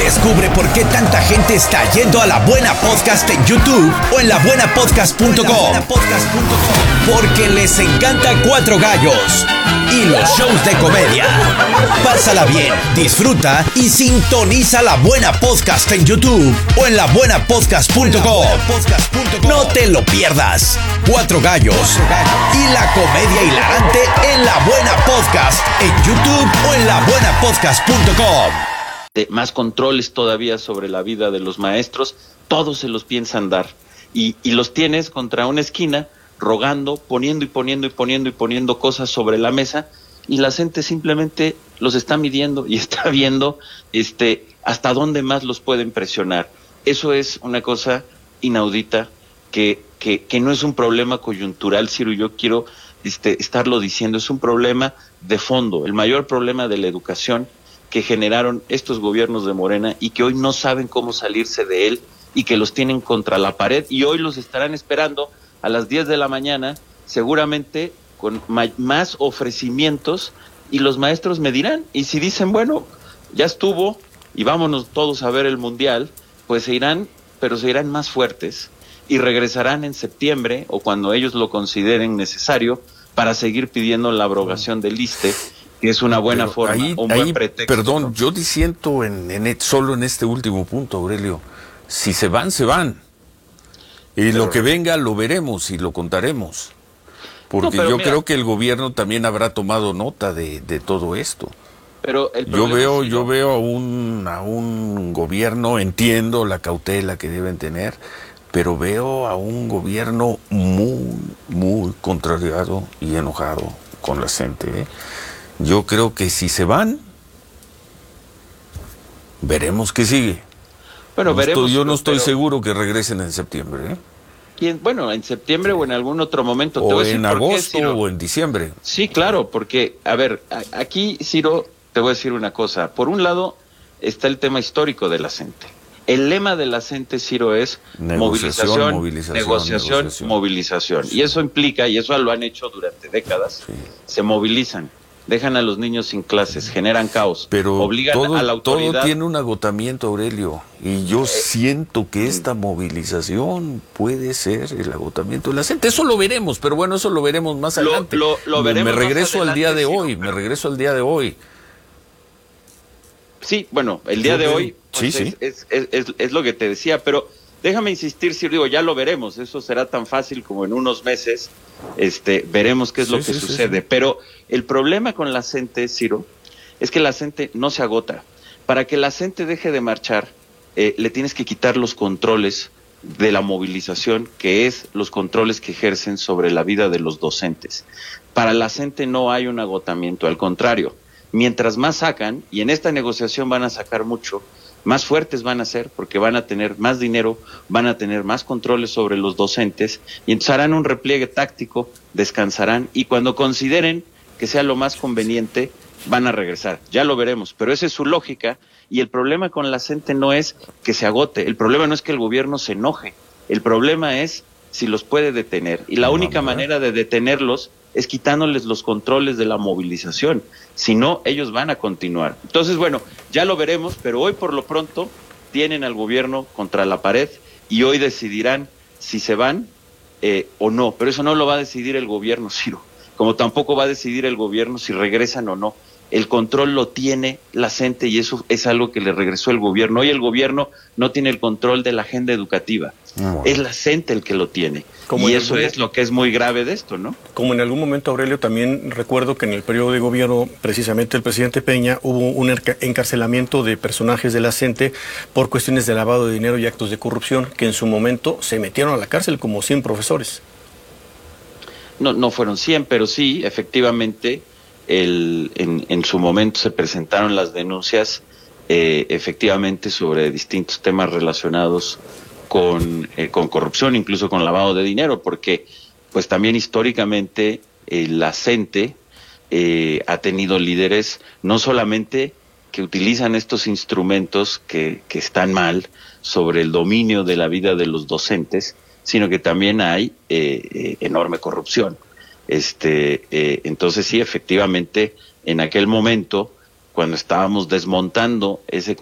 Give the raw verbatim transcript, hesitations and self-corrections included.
Descubre por qué tanta gente está yendo a La Buena Podcast en YouTube o en la buena podcast punto com. Porque les encanta Cuatro Gallos y los shows de comedia. Pásala bien, disfruta y sintoniza La Buena Podcast en YouTube o en la buena podcast punto com. No te lo pierdas. Cuatro Gallos y la comedia hilarante en La Buena Podcast en YouTube o en la buena podcast punto com. De más controles todavía sobre la vida de los maestros, todos se los piensan dar. Y, y los tienes contra una esquina, rogando, poniendo y poniendo y poniendo y poniendo cosas sobre la mesa, y la gente simplemente los está midiendo y está viendo este, hasta dónde más los pueden presionar. Eso es una cosa inaudita, que, que, que no es un problema coyuntural, Ciro, yo quiero este, estarlo diciendo, es un problema de fondo, el mayor problema de la educación que generaron estos gobiernos de Morena y que hoy no saben cómo salirse de él y que los tienen contra la pared, y hoy los estarán esperando a las diez de la mañana, seguramente con ma- más ofrecimientos, y los maestros me dirán, y si dicen, bueno, ya estuvo y vámonos todos a ver el mundial, pues se irán, pero se irán más fuertes y regresarán en septiembre o cuando ellos lo consideren necesario para seguir pidiendo la abrogación del ISSSTE, que es una buena Pero forma, ahí, un ahí, buen pretexto. Perdón, yo disiento en, en, solo en este último punto, Aurelio. Si se van, se van. Y pero, lo que venga lo veremos y lo contaremos. Porque no, yo mira, creo que el gobierno también habrá tomado nota de, de todo esto. Pero el yo veo, es, yo ¿no? veo a un, a un gobierno, entiendo la cautela que deben tener, pero veo a un gobierno muy, muy contrariado y enojado con la gente, ¿eh? Yo creo que si se van, veremos qué sigue. Bueno, no veremos. Estoy, yo no estoy pero, seguro que regresen en septiembre, ¿eh? ¿Quién? Bueno, en septiembre sí. o en algún otro momento. O te voy a decir en agosto qué, o en diciembre. Sí, claro, porque, a ver, aquí, Ciro, te voy a decir una cosa. Por un lado está el tema histórico de la CENTE. El lema de la CENTE, Ciro, es negociación, movilización, movilización, negociación, negociación. movilización. Sí. Y eso implica, y eso lo han hecho durante décadas, sí. se movilizan, dejan a los niños sin clases, generan caos, pero obligan todo, a la autoridad. Todo tiene un agotamiento, Aurelio, y yo eh, siento que esta movilización puede ser el agotamiento de la gente. Eso lo veremos, pero bueno, eso lo veremos más lo, adelante. Lo, lo veremos me, me regreso más al día de sí, hoy, pero... me regreso al día de hoy. Sí, bueno, el día de hoy pues sí, es, sí. Es, es, es, es lo que te decía, pero déjame insistir, si digo, ya lo veremos, eso será tan fácil como en unos meses, este, veremos qué es sí, lo que sí, sucede, sí, sí. Pero el problema con la CENTE, Ciro, es que la CENTE no se agota. Para que la CENTE deje de marchar, eh, le tienes que quitar los controles de la movilización, que es los controles que ejercen sobre la vida de los docentes. Para la CENTE no hay un agotamiento, al contrario. Mientras más sacan, y en esta negociación van a sacar mucho, más fuertes van a ser porque van a tener más dinero, van a tener más controles sobre los docentes y entonces harán un repliegue táctico, descansarán y cuando consideren que sea lo más conveniente van a regresar. Ya lo veremos, pero esa es su lógica y el problema con la CENTE no es que se agote, el problema no es que el gobierno se enoje, el problema es si los puede detener y la única manera de detenerlos es quitándoles los controles de la movilización, si no, ellos van a continuar. Entonces, bueno, ya lo veremos, pero hoy por lo pronto tienen al gobierno contra la pared y hoy decidirán si se van eh, o no, pero eso no lo va a decidir el gobierno, Ciro, como tampoco va a decidir el gobierno si regresan o no. El control lo tiene la CENTE y eso es algo que le regresó el gobierno. Hoy el gobierno no tiene el control de la agenda educativa, no. Es la CENTE el que lo tiene. Como y eso algún... es lo que es muy grave de esto, ¿no? Como en algún momento, Aurelio, también recuerdo que en el periodo de gobierno, precisamente el presidente Peña, hubo un encarcelamiento de personajes de la CENTE por cuestiones de lavado de dinero y actos de corrupción, que en su momento se metieron a la cárcel como cien profesores. No, no fueron cien, pero sí, efectivamente... El, en, en su momento se presentaron las denuncias eh, efectivamente sobre distintos temas relacionados con, eh, con corrupción, incluso con lavado de dinero, porque pues también históricamente eh, la CENTE eh, ha tenido líderes no solamente que utilizan estos instrumentos que, que están mal sobre el dominio de la vida de los docentes, sino que también hay eh, eh, enorme corrupción. Este, eh, entonces sí, efectivamente, en aquel momento, cuando estábamos desmontando ese